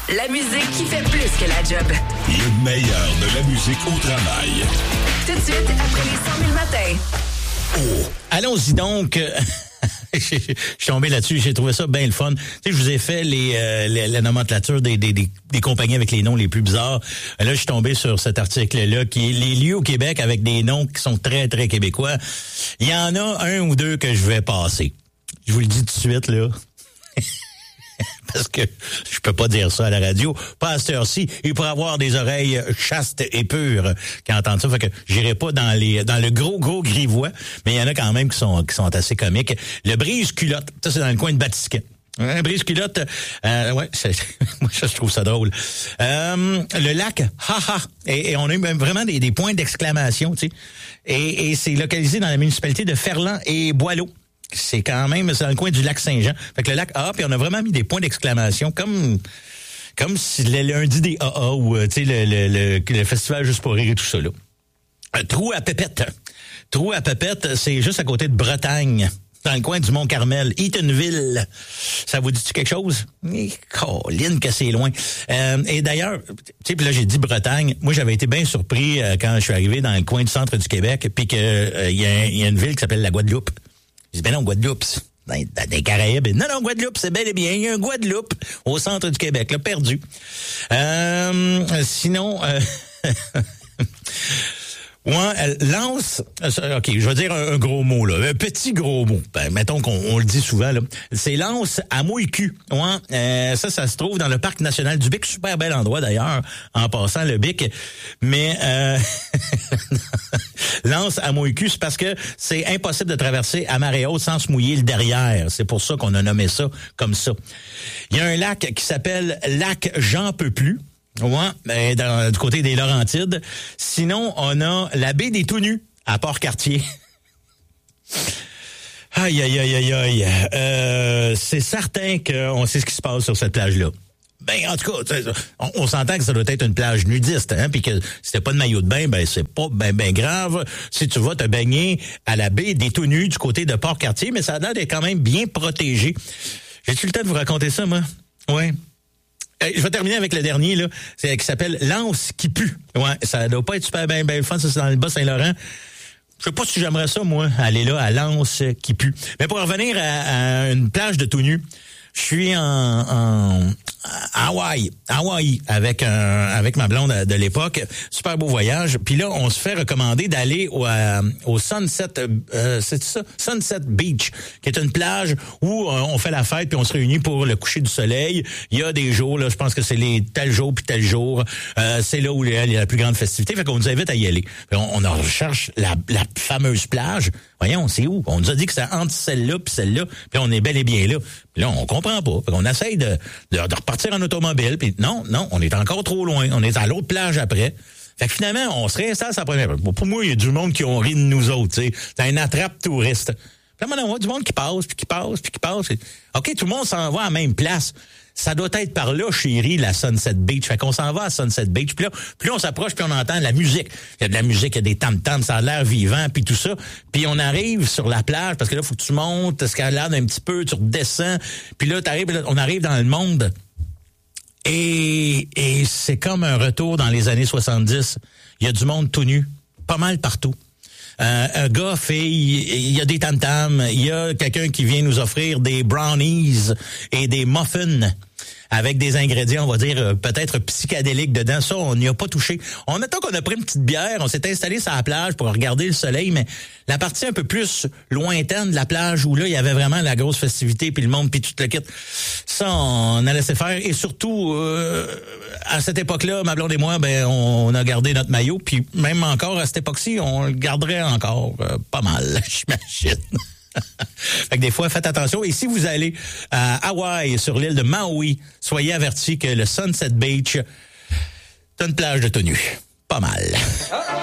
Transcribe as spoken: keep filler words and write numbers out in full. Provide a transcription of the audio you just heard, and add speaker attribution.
Speaker 1: La musique qui fait plus que la job.
Speaker 2: Le meilleur de la musique au travail.
Speaker 1: Tout de suite, après les cent mille matins.
Speaker 3: Oh. Allons-y donc. Je suis tombé là-dessus, j'ai trouvé ça bien le fun. Tu sais, je vous ai fait les, euh, les la nomenclature des, des, des, des compagnies avec les noms les plus bizarres. Là, je suis tombé sur cet article-là qui est les lieux au Québec avec des noms qui sont très, très québécois. Il y en a un ou deux que je vais passer. Je vous le dis tout de suite, là. Parce que je peux pas dire ça à la radio. Pas à cette heure-ci. Il pourrait avoir des oreilles chastes et pures qui entendent ça. Fait que j'irai pas dans les dans le gros, gros grivois. Mais il y en a quand même qui sont qui sont assez comiques. Le brise-culotte. Ça, c'est dans le coin de Batiscan. Un brise-culotte. Euh, ouais, c'est, moi, ça, je trouve ça drôle. Euh, le lac Haha. Et, et on a eu même vraiment des, des points d'exclamation, tu sais. Et, et c'est localisé dans la municipalité de Ferland et Boileau. C'est quand même, c'est dans le coin du lac Saint-Jean. Fait que le lac A A, puis on a vraiment mis des points d'exclamation, comme comme si le lundi des A A ou, tu sais, le, le, le, le festival Juste pour rire et tout ça, là. Un trou à Pépette. Trou à Pépette, c'est juste à côté de Bretagne, dans le coin du Mont-Carmel, Eatonville. Ça vous dit-tu quelque chose? Eh, Colline que c'est loin. Euh, et d'ailleurs, tu sais, puis là, j'ai dit Bretagne. Moi, j'avais été bien surpris euh, quand je suis arrivé dans le coin du centre du Québec, puis qu'il euh, y, y a une ville qui s'appelle la Guadeloupe. Je dis, ben non, Guadeloupe, dans, dans les Caraïbes. Non, non, Guadeloupe, c'est bel et bien. Il y a un Guadeloupe au centre du Québec, là, perdu. Euh, sinon, euh, ouais, lance, OK, je vais dire un, un gros mot, là. Un petit gros mot. Ben, mettons qu'on on le dit souvent, là. C'est lance à Mouille-Cul. Ouais, euh, ça, ça se trouve dans le parc national du Bic. Super bel endroit, d'ailleurs, en passant le Bic. Mais, euh, lance à Mouille-Cul, c'est parce que c'est impossible de traverser à marée haute sans se mouiller le derrière. C'est pour ça qu'on a nommé ça comme ça. Il y a un lac qui s'appelle lac J'en peux plus. Ouais, ben, dans, du côté des Laurentides. Sinon, on a la baie des Tout-Nus à Port-Cartier. Aïe, aïe, aïe, aïe, aïe. Euh, c'est certain qu'on sait ce qui se passe sur cette plage-là. Ben, en tout cas, on, on s'entend que ça doit être une plage nudiste, hein, puis que si t'as pas de maillot de bain, ben c'est pas ben ben grave si tu vas te baigner à la baie des Tout-Nus du côté de Port-Cartier, mais ça a l'air d'être quand même bien protégé. J'ai-tu le temps de vous raconter ça, moi? Ouais. Euh, je vais terminer avec le dernier, là, c'est, qui s'appelle L'Anse qui pue. Ouais, ça doit pas être super bien ben fun, ça c'est dans le Bas-Saint-Laurent. Je sais pas si j'aimerais ça, moi, aller là, à L'Anse qui pue. Mais pour revenir à, à une plage de tout nu, je suis en, en à Hawaï, Hawaï avec un, avec ma blonde de l'époque, super beau voyage. Puis là, on se fait recommander d'aller au, à, au Sunset, euh, c'est ça, Sunset Beach, qui est une plage où euh, on fait la fête puis on se réunit pour le coucher du soleil. Il y a des jours, là, je pense que c'est les tel jour puis tel jour. Euh, c'est là où il y a la plus grande festivité. Fait qu'on nous invite à y aller. On, on en recherche la, la fameuse plage. Voyons, c'est où? On nous a dit que c'est entre celle-là puis celle-là, puis on est bel et bien là. Puis là, on comprend pas. Fait qu'on essaye de, de, de repartir en automobile, puis non, non, on est encore trop loin. On est à l'autre plage après. Fait que finalement, on se réinstalle sa première. Pour moi, il y a du monde qui ont ri de nous autres, tu sais. C'est un attrape touriste. Puis là, on voit du monde qui passe, puis qui passe, puis qui passe. OK, tout le monde s'en va à la même place. Ça doit être par là, chérie, la Sunset Beach. Fait qu'on s'en va à Sunset Beach. Puis là, plus on s'approche, puis on entend la musique. Il y a de la musique, il y a des tam-tams, ça a l'air vivant, puis tout ça. Puis on arrive sur la plage, parce que là, il faut que tu montes, ce qu'elle a l'air d'un petit peu, tu redescends. Puis là, t'arrives, là, on arrive dans le monde. Et, et c'est comme un retour dans les années soixante-dix. Il y a du monde tout nu, pas mal partout. Euh, un gars, fille, il y a des tam-tams, il y a quelqu'un qui vient nous offrir des brownies et des muffins avec des ingrédients, on va dire, euh, peut-être psychédéliques dedans. Ça, on n'y a pas touché. On attend qu'on a pris une petite bière, on s'est installé sur la plage pour regarder le soleil, mais la partie un peu plus lointaine de la plage où là, il y avait vraiment la grosse festivité, puis le monde, puis tout le kit, ça, on a laissé faire. Et surtout, euh, à cette époque-là, ma blonde et moi, ben, on a gardé notre maillot, puis même encore à cette époque-ci, on le garderait encore euh, pas mal, j'imagine. Fait que des fois, faites attention. Et si vous allez à Hawaï, sur l'île de Maui, soyez avertis que le Sunset Beach, c'est une plage de tenue. Pas mal.